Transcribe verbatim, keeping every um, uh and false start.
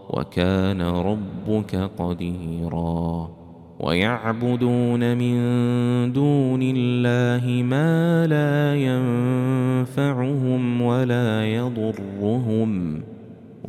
وكان ربك قديرا. ويعبدون من دون الله ما لا ينفعهم ولا يضرهم